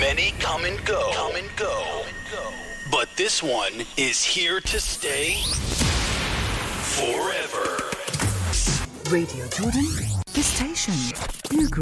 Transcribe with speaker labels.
Speaker 1: Many come and go. But this one is here to stay forever.
Speaker 2: Radio Jordan, the station you grew